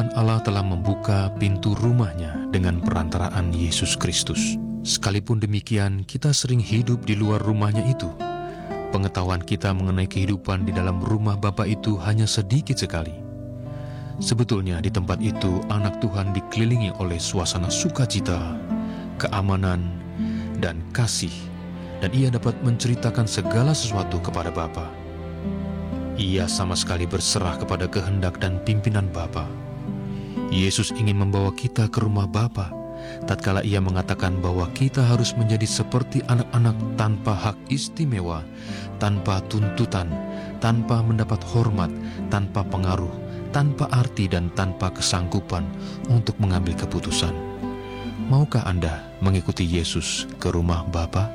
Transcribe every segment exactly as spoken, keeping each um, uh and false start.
Allah telah membuka pintu rumahnya dengan perantaraan Yesus Kristus. Sekalipun demikian, kita sering hidup di luar rumahnya itu. Pengetahuan kita mengenai kehidupan di dalam rumah Bapa itu hanya sedikit sekali. Sebetulnya di tempat itu anak Tuhan dikelilingi oleh suasana sukacita, keamanan, dan kasih, dan ia dapat menceritakan segala sesuatu kepada Bapa. Ia sama sekali berserah kepada kehendak dan pimpinan Bapa. Yesus ingin membawa kita ke rumah Bapa, tatkala ia mengatakan bahwa kita harus menjadi seperti anak-anak tanpa hak istimewa, tanpa tuntutan, tanpa mendapat hormat, tanpa pengaruh, tanpa arti dan tanpa kesanggupan untuk mengambil keputusan. Maukah Anda mengikuti Yesus ke rumah Bapa?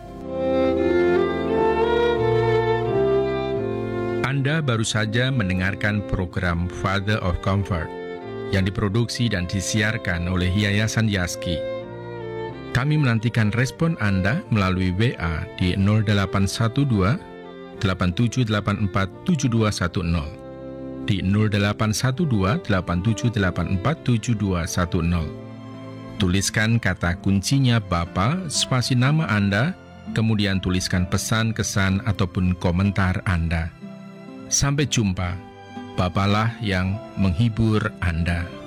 Anda baru saja mendengarkan program Father of Comfort yang diproduksi dan disiarkan oleh Yayasan Yaski. Kami menantikan respon Anda melalui W A di nol delapan satu dua, delapan tujuh delapan empat, tujuh dua satu nol, di nol delapan satu dua, delapan tujuh delapan empat, tujuh dua satu nol. Tuliskan kata kuncinya Bapa, spasi nama Anda, kemudian tuliskan pesan, kesan, ataupun komentar Anda. Sampai jumpa. Bapalah yang menghibur Anda.